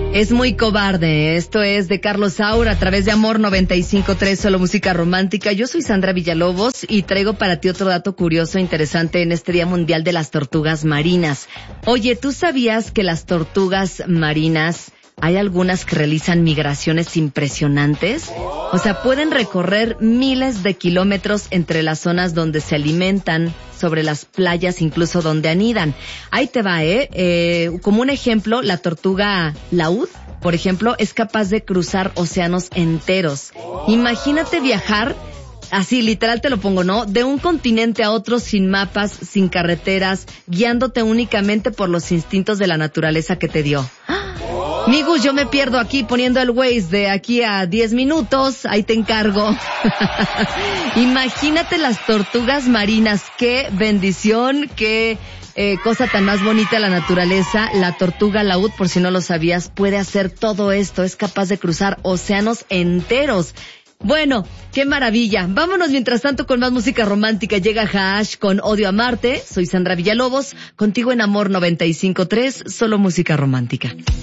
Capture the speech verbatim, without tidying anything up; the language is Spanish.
Es muy cobarde. Esto es de Carlos Saura a través de Amor noventa y cinco punto tres, solo música romántica. Yo soy Sandra Villalobos y traigo para ti otro dato curioso e interesante en este Día Mundial de las Tortugas Marinas. Oye, ¿tú sabías que las tortugas marinas hay algunas que realizan migraciones impresionantes? O sea, pueden recorrer miles de kilómetros entre las zonas donde se alimentan, sobre las playas, incluso donde anidan. Ahí te va, ¿eh? eh como un ejemplo, la tortuga laúd, por ejemplo, es capaz de cruzar océanos enteros. Imagínate viajar, así literal te lo pongo, ¿no? De un continente a otro sin mapas, sin carreteras, guiándote únicamente por los instintos de la naturaleza que te dio. Migus, yo me pierdo aquí poniendo el Waze de aquí a diez minutos, ahí te encargo. Imagínate las tortugas marinas, qué bendición, qué eh, cosa tan más bonita de la naturaleza. La tortuga laúd, por si no lo sabías, puede hacer todo esto, es capaz de cruzar océanos enteros. Bueno, qué maravilla. Vámonos mientras tanto con más música romántica. Llega Hash con Odio a Marte. Soy Sandra Villalobos, contigo en Amor noventa y cinco punto tres, solo música romántica.